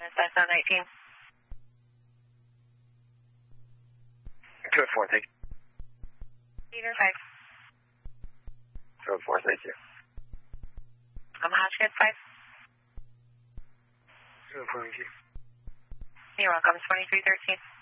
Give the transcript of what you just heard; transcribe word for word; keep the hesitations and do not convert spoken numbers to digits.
S S O nineteen. Code four, thank you. Peter five. Code four, thank you. I'm Hotchkiss five. Code four, thank you. You're welcome, twenty-three thirteen.